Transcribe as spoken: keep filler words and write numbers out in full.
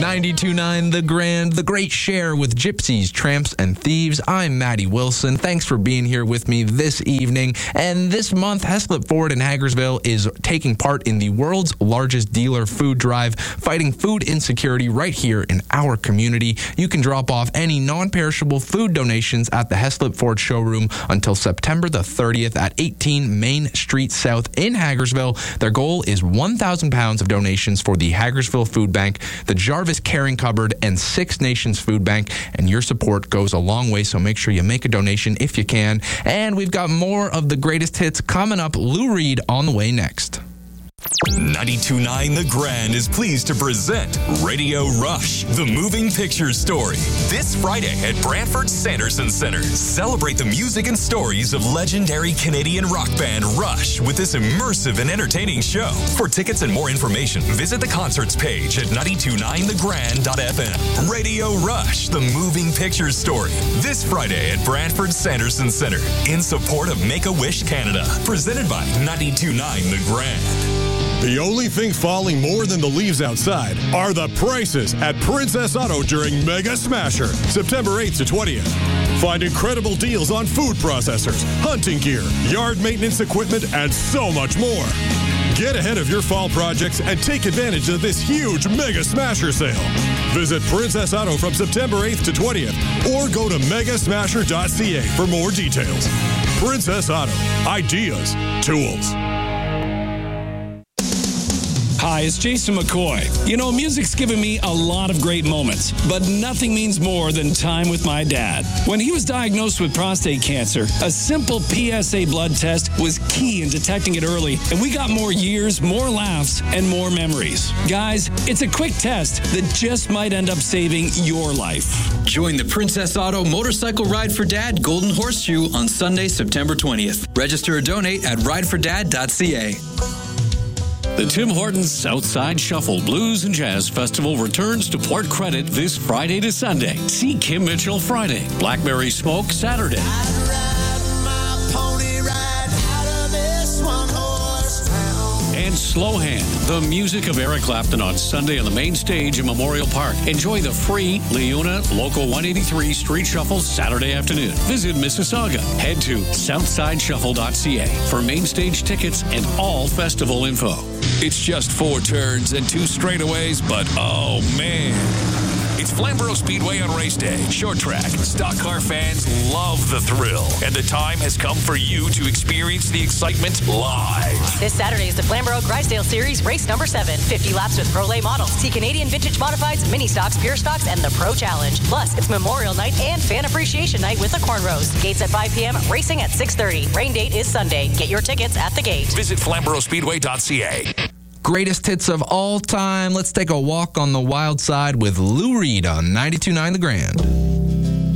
ninety-two point nine The Grand, The Great Share with Gypsies, Tramps, and Thieves. I'm Maddie Wilson. Thanks for being here with me this evening. And this month, Heslop Ford in Hagersville is taking part in the world's largest dealer food drive, fighting food insecurity right here in our community. You can drop off any non-perishable food donations at the Heslop Ford showroom until September the thirtieth at eighteen Main Street South in Hagersville. Their goal is one thousand pounds of donations for the Hagersville Food Bank, the Jarvis Caring Cupboard, and Six Nations Food Bank, and your support goes a long way, so make sure you make a donation if you can. And we've got more of the greatest hits coming up. Lou Reed on the way next. ninety-two point nine The Grand is pleased to present Radio Rush, the moving picture story. This Friday at Brantford Sanderson Center. Celebrate the music and stories of legendary Canadian rock band Rush with this immersive and entertaining show. For tickets and more information, visit the concerts page at ninety-two point nine the grand dot f m. Radio Rush, the moving picture story. This Friday at Brantford Sanderson Center in support of Make-A-Wish Canada. Presented by ninety-two point nine The Grand. The only thing falling more than the leaves outside are the prices at Princess Auto during Mega Smasher, September eighth to twentieth. Find incredible deals on food processors, hunting gear, yard maintenance equipment, and so much more. Get ahead of your fall projects and take advantage of this huge Mega Smasher sale. Visit Princess Auto from September eighth to twentieth or go to mega smasher dot c a for more details. Princess Auto. Ideas. Tools. Hi, it's Jason McCoy. You know, music's given me a lot of great moments, but nothing means more than time with my dad. When he was diagnosed with prostate cancer, a simple P S A blood test was key in detecting it early, and we got more years, more laughs, and more memories. Guys, it's a quick test that just might end up saving your life. Join the Princess Auto Motorcycle Ride for Dad Golden Horseshoe on Sunday, September twentieth. Register or donate at ride for dad dot c a. The Tim Hortons Southside Shuffle Blues and Jazz Festival returns to Port Credit this Friday to Sunday. See Kim Mitchell Friday, Blackberry Smoke Saturday. And Slow Hand, the music of Eric Clapton on Sunday on the main stage in Memorial Park. Enjoy the free Leona Local one eighty-three Street Shuffle Saturday afternoon. Visit Mississauga. Head to southside shuffle dot c a for main stage tickets and all festival info. It's just four turns and two straightaways, but oh man. It's Flamborough Speedway on race day. Short track. Stock car fans love the thrill. And the time has come for you to experience the excitement live. This Saturday is the Flamborough Grisdale Series, race number seven. fifty laps with Pro Lay models. See Canadian Vintage Modifieds, Mini Stocks, Pure Stocks, and the Pro Challenge. Plus, it's Memorial Night and Fan Appreciation Night with the Corn Roast. Gates at five p.m., racing at six thirty. Rain date is Sunday. Get your tickets at the gate. Visit flamborough speedway dot c a. Greatest hits of all time. Let's take a walk on the wild side with Lou Reed on ninety-two point nine The Grand.